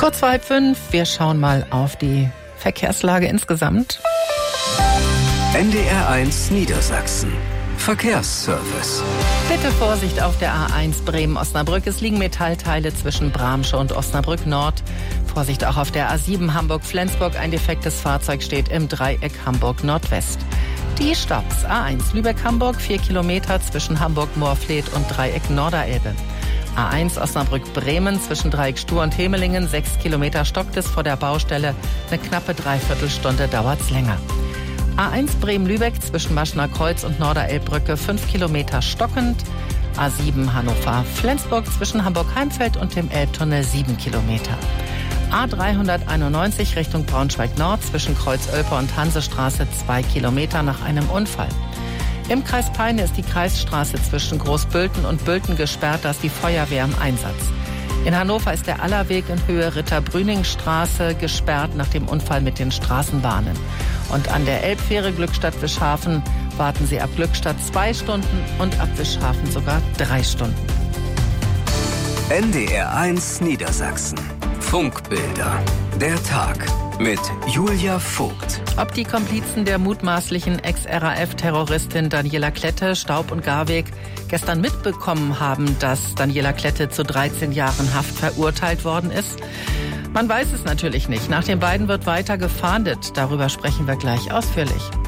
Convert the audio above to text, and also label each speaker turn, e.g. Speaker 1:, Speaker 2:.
Speaker 1: Kurz vor 4:30, wir schauen mal auf die Verkehrslage insgesamt.
Speaker 2: NDR1 Niedersachsen. Verkehrsservice.
Speaker 1: Bitte Vorsicht auf der A1 Bremen-Osnabrück. Es liegen Metallteile zwischen Bramsche und Osnabrück Nord. Vorsicht auch auf der A7 Hamburg-Flensburg. Ein defektes Fahrzeug steht im Dreieck Hamburg-Nordwest. Die Staus A1 Lübeck-Hamburg, 4 Kilometer zwischen Hamburg-Moorfleet und Dreieck Norderelbe. A1 Osnabrück-Bremen zwischen Dreieck Stur und Hemelingen, 6 Kilometer stockt es vor der Baustelle. Eine knappe Dreiviertelstunde dauert's länger. A1 Bremen-Lübeck zwischen Maschner Kreuz und Norderelbbrücke, 5 Kilometer stockend. A7 Hannover-Flensburg zwischen Hamburg-Heimfeld und dem Elbtunnel, 7 Kilometer. A391 Richtung Braunschweig-Nord zwischen Kreuz-Oelpe und Hansestraße, 2 Kilometer nach einem Unfall. Im Kreis Peine ist die Kreisstraße zwischen Großbülten und Bülten gesperrt, da ist die Feuerwehr im Einsatz. In Hannover ist der Allerweg in Höhe Ritter-Brüning-Straße gesperrt nach dem Unfall mit den Straßenbahnen. Und an der Elbfähre Glückstadt-Wischhafen warten Sie ab Glückstadt 2 Stunden und ab Wischhafen sogar 3 Stunden.
Speaker 2: NDR1 Niedersachsen. Funkbilder. Der Tag mit Julia Vogt.
Speaker 1: Ob die Komplizen der mutmaßlichen Ex-RAF-Terroristin Daniela Klette, Staub und Garweg gestern mitbekommen haben, dass Daniela Klette zu 13 Jahren Haft verurteilt worden ist? Man weiß es natürlich nicht. Nach den beiden wird weiter gefahndet. Darüber sprechen wir gleich ausführlich.